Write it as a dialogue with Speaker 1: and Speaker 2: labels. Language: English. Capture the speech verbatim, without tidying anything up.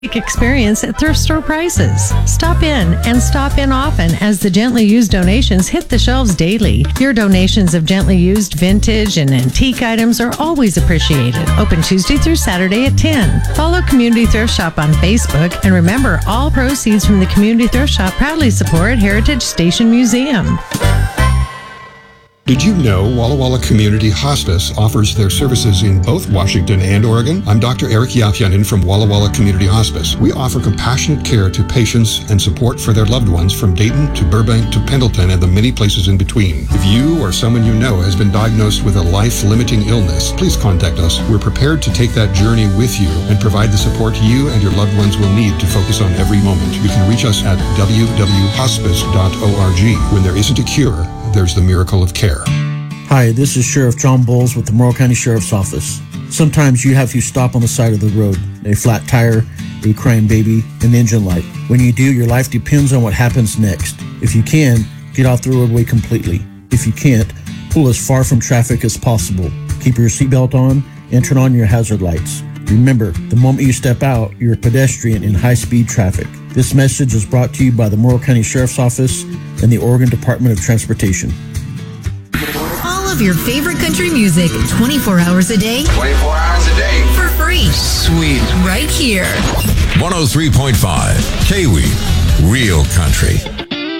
Speaker 1: Experience at thrift store prices. Stop in and stop in often as the gently used donations hit the shelves daily. Your donations of gently used vintage and antique items are always appreciated. Open Tuesday through Saturday at ten. Follow Community Thrift Shop on Facebook, and remember, all proceeds from the Community Thrift Shop proudly support Heritage Station Museum.
Speaker 2: Did you know Walla Walla Community Hospice offers their services in both Washington and Oregon? I'm Doctor Eric Yapianin from Walla Walla Community Hospice. We offer compassionate care to patients and support for their loved ones from Dayton to Burbank to Pendleton and the many places in between. If you or someone you know has been diagnosed with a life-limiting illness, please contact us. We're prepared to take that journey with you and provide the support you and your loved ones will need to focus on every moment. You can reach us at w w w dot hospice dot org. When there isn't a cure, there's the miracle of care.
Speaker 3: Hi, this is Sheriff John Bowles with the Morrow County Sheriff's Office. Sometimes you have to stop on the side of the road. A flat tire, a crying baby, an engine light. When you do, your life depends on what happens next. If you can, get off the roadway completely. If you can't, pull as far from traffic as possible. Keep your seatbelt on and turn on your hazard lights. Remember, the moment you step out, you're a pedestrian in high-speed traffic. This message is brought to you by the Morrow County Sheriff's Office and the Oregon Department of Transportation.
Speaker 4: All of your favorite country music, twenty-four hours a day.
Speaker 5: twenty-four hours a day.
Speaker 4: For free.
Speaker 5: Sweet.
Speaker 4: Right here.
Speaker 6: one oh three point five K W E E, Real Country.